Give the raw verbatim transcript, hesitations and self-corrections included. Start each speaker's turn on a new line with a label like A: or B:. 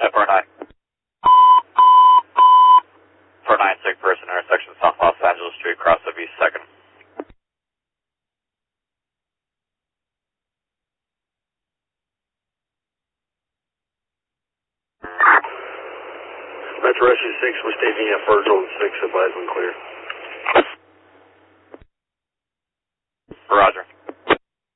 A: F R nine. F R nine, sick person, intersection South Los Angeles Street, cross of East second.
B: Metro Rescue six, we're staging at Virgil and six, advise when clear.
A: Roger.